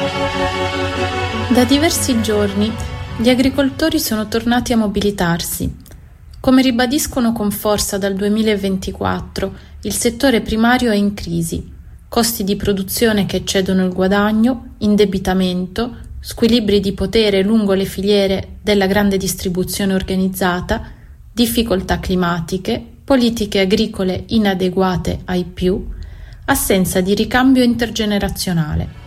Da diversi giorni gli agricoltori sono tornati a mobilitarsi. Come ribadiscono con forza dal 2024, il settore primario è in crisi. Costi di produzione che eccedono il guadagno, indebitamento, squilibri di potere lungo le filiere della grande distribuzione organizzata, difficoltà climatiche, politiche agricole inadeguate ai più, assenza di ricambio intergenerazionale.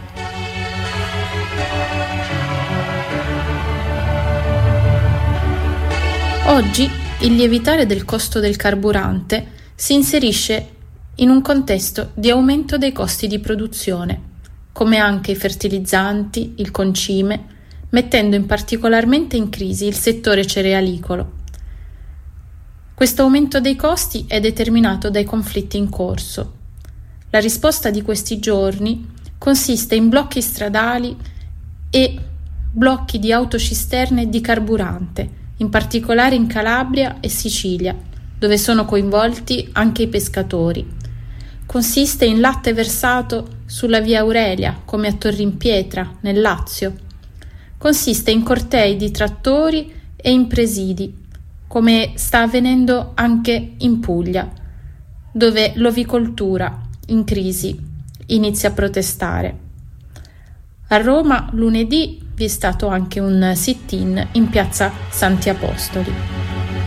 Oggi il lievitare del costo del carburante si inserisce in un contesto di aumento dei costi di produzione, come anche i fertilizzanti, il concime, mettendo particolarmente in crisi il settore cerealicolo. Questo aumento dei costi è determinato dai conflitti in corso. La risposta di questi giorni consiste in blocchi stradali e blocchi di autocisterne di carburante, in particolare in Calabria e Sicilia, dove sono coinvolti anche i pescatori. Consiste in latte versato sulla via Aurelia, come a Torrimpietra, nel Lazio. Consiste in cortei di trattori e in presidi, come sta avvenendo anche in Puglia, dove l'ovicoltura, in crisi, inizia a protestare. A Roma lunedì vi è stato anche un sit-in in piazza Santi Apostoli.